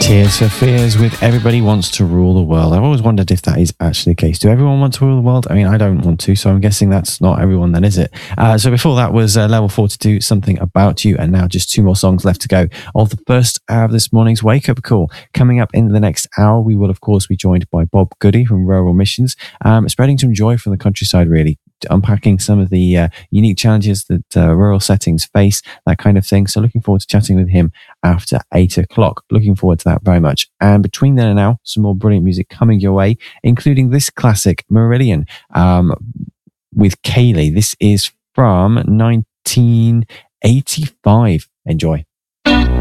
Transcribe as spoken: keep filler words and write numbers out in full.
Tears for Fears with Everybody Wants to Rule the World. I've always wondered if that is actually the case. Do everyone want to rule the world? I mean, I don't want to, so I'm guessing that's not everyone then, is it? Uh, so before that was uh, Level forty-two, Something About You, and now just two more songs left to go of the first hour of this morning's Wake Up Call. Coming up in the next hour, we will, of course, be joined by Bob Goody from Rural Missions, um, spreading some joy from the countryside, really, unpacking some of the uh, unique challenges that uh, rural settings face, that kind of thing. So looking forward to chatting with him after eight o'clock. Looking forward to that very much. And between then and now, some more brilliant music coming your way, including this classic, Marillion, um, with Kaylee. This is from nineteen eighty-five. Enjoy.